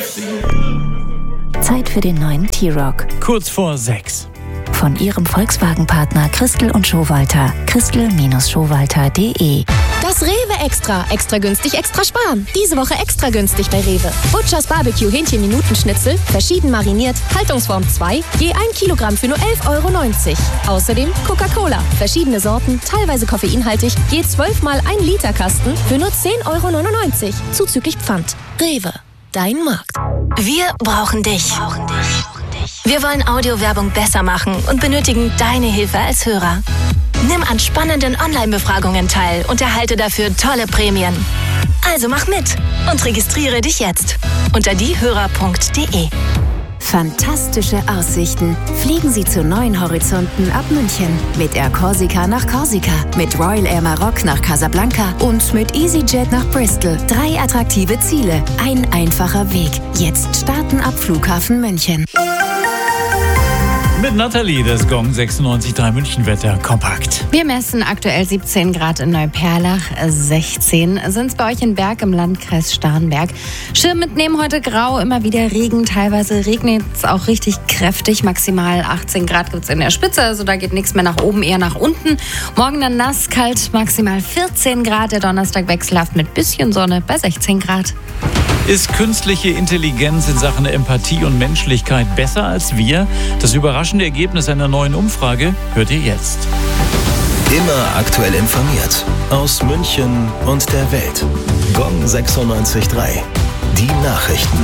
Zeit für den neuen T-Roc. Kurz vor 6. Von Ihrem Volkswagen-Partner Christel und Schowalter. Christel-Schowalter.de. Das Rewe Extra. Extra günstig, extra sparen. Diese Woche extra günstig bei Rewe. Butchers Barbecue Hähnchen-Minutenschnitzel, verschieden mariniert, Haltungsform 2, je 1 Kilogramm für nur 11,90 €. Außerdem Coca-Cola, verschiedene Sorten, teilweise koffeinhaltig, je 12 mal 1 Liter Kasten für nur 10,99 €, zuzüglich Pfand. Rewe, dein Markt. Wir brauchen dich. Wir wollen Audiowerbung besser machen und benötigen deine Hilfe als Hörer. Nimm an spannenden Online-Befragungen teil und erhalte dafür tolle Prämien. Also mach mit und registriere dich jetzt unter diehörer.de. Fantastische Aussichten. Fliegen Sie zu neuen Horizonten ab München. Mit Air Corsica nach Korsika, mit Royal Air Maroc nach Casablanca und mit EasyJet nach Bristol. 3 attraktive Ziele, ein einfacher Weg. Jetzt starten ab Flughafen München. Mit Nathalie, das Gong 96.3 München-Wetter kompakt. Wir messen aktuell 17 Grad in Neuperlach, 16 sind es bei euch in Berg im Landkreis Starnberg. Schirm mitnehmen, heute grau, immer wieder Regen, teilweise regnet es auch richtig kräftig. Maximal 18 Grad gibt es in der Spitze, also da geht nichts mehr nach oben, eher nach unten. Morgen dann nass, kalt, maximal 14 Grad, der Donnerstag wechselhaft mit bisschen Sonne bei 16 Grad. Ist künstliche Intelligenz in Sachen Empathie und Menschlichkeit besser als wir? Das überraschende Ergebnis einer neuen Umfrage hört ihr jetzt. Immer aktuell informiert. Aus München und der Welt. Gong 96.3. Die Nachrichten.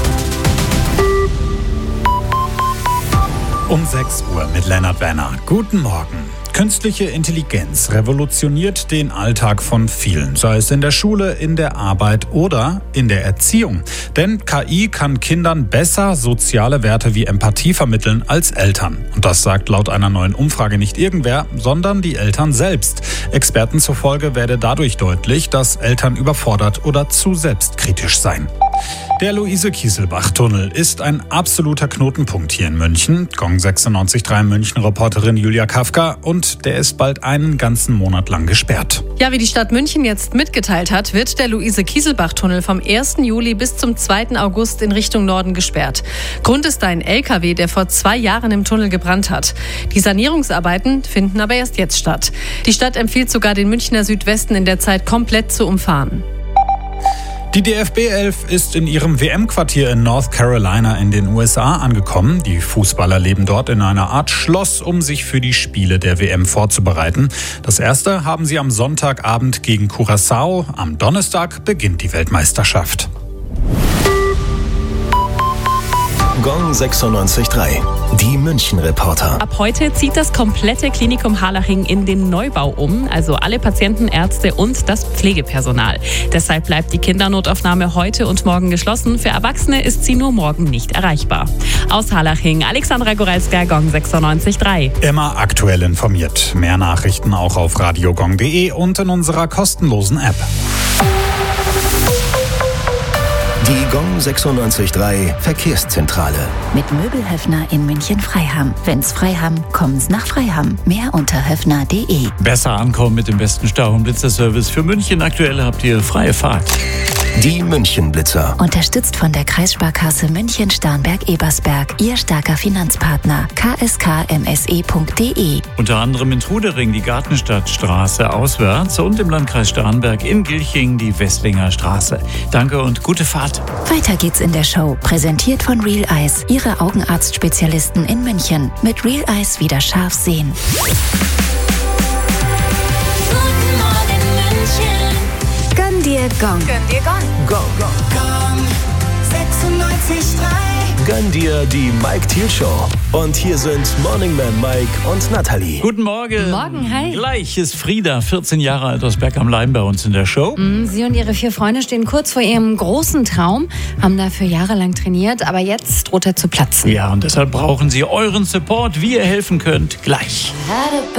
Um 6 Uhr mit Lennart Werner. Guten Morgen. Künstliche Intelligenz revolutioniert den Alltag von vielen, sei es in der Schule, in der Arbeit oder in der Erziehung. Denn KI kann Kindern besser soziale Werte wie Empathie vermitteln als Eltern. Und das sagt laut einer neuen Umfrage nicht irgendwer, sondern die Eltern selbst. Experten zufolge werde dadurch deutlich, dass Eltern überfordert oder zu selbstkritisch seien. Der Luise-Kieselbach-Tunnel ist ein absoluter Knotenpunkt hier in München. Gong 96.3 München-Reporterin Julia Kafka, und der ist bald einen ganzen Monat lang gesperrt. Ja, wie die Stadt München jetzt mitgeteilt hat, wird der Luise-Kieselbach-Tunnel vom 1. Juli bis zum 2. August in Richtung Norden gesperrt. Grund ist ein LKW, der vor 2 Jahren im Tunnel gebrannt hat. Die Sanierungsarbeiten finden aber erst jetzt statt. Die Stadt empfiehlt sogar, den Münchner Südwesten in der Zeit komplett zu umfahren. Die DFB-11 ist in ihrem WM-Quartier in North Carolina in den USA angekommen. Die Fußballer leben dort in einer Art Schloss, um sich für die Spiele der WM vorzubereiten. Das erste haben sie am Sonntagabend gegen Curaçao. Am Donnerstag beginnt die Weltmeisterschaft. Gong 96.3. Die München-Reporter. Ab heute zieht das komplette Klinikum Harlaching in den Neubau um, also alle Patienten, Ärzte und das Pflegepersonal. Deshalb bleibt die Kindernotaufnahme heute und morgen geschlossen. Für Erwachsene ist sie nur morgen nicht erreichbar. Aus Harlaching, Alexandra Goralska, Gong 96.3. Immer aktuell informiert. Mehr Nachrichten auch auf radiogong.de und in unserer kostenlosen App. Die Gong 96.3 Verkehrszentrale. Mit Möbelhöfner in München-Freiham. Wenn's Freiham, kommen's nach Freiham. Mehr unter höfner.de. Besser ankommen mit dem besten Stau- und Blitzerservice. Für München aktuell habt ihr freie Fahrt. Die München-Blitzer. Unterstützt von der Kreissparkasse München-Starnberg-Ebersberg. Ihr starker Finanzpartner. kskmse.de. Unter anderem in Trudering die Gartenstadtstraße auswärts und im Landkreis Starnberg in Gilching die Westlinger Straße. Danke und gute Fahrt. Weiter geht's in der Show. Präsentiert von Real Eyes. Ihre Augenarztspezialisten in München. Mit Real Eyes wieder scharf sehen. Gönn dir Gong. Gönn dir Gong. Gong. Gong 96.3. Gönn dir die Mike Thiel Show. Und hier sind Morning Man Mike und Nathalie. Guten Morgen. Morgen, hi. Gleich ist Frieda, 14 Jahre alt, aus Berg am Laim bei uns in der Show. Sie und ihre 4 Freunde stehen kurz vor ihrem großen Traum, haben dafür jahrelang trainiert, aber jetzt droht er zu platzen. Ja, und deshalb brauchen sie euren Support, wie ihr helfen könnt, gleich.